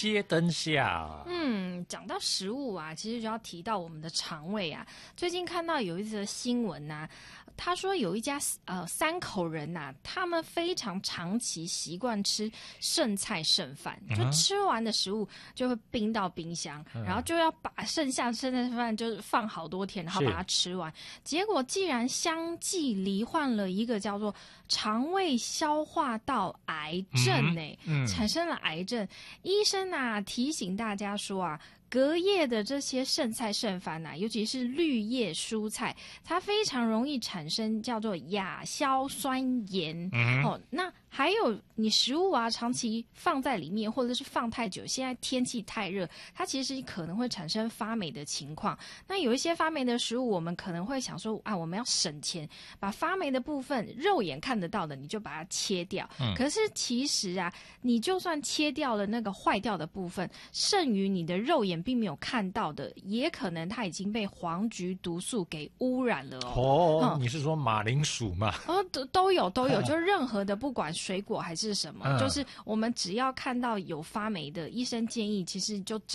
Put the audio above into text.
街灯下。 讲到食物啊，其实就要提到我们的肠胃啊。最近看到有一则新闻啊，他说有一家3口人啊，他们非常长期习惯吃剩菜剩饭，就吃完的食物就会冰到冰箱，然后就要把剩下剩菜剩饭就是放好多天，然后把它吃完。结果竟然相继罹患了一个叫做肠胃消化道癌症产生了癌症。医生啊提醒大家说啊，隔夜的这些剩菜剩饭啊，尤其是绿叶蔬菜，它非常容易产生叫做亚硝酸盐。那还有你食物啊长期放在里面，或者是放太久，现在天气太热，它其实可能会产生发霉的情况。那有一些发霉的食物，我们可能会想说啊，我们要省钱，把发霉的部分肉眼看得到的你就把它切掉。可是其实啊，你就算切掉了那个坏掉的部分，剩余你的肉眼并没有看到的，也可能它已经被黄菊毒素给污染了你是说马铃薯吗？ 都有，就任何的，不管水果还是什么，就是我们只要看到有发霉的，医生建议其实就